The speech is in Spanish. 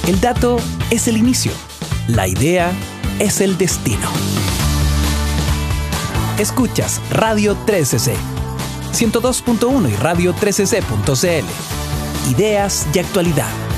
El dato es el inicio, la idea es el destino. Escuchas Radio 13C, 102.1 y radio13c.cl. Ideas y actualidad.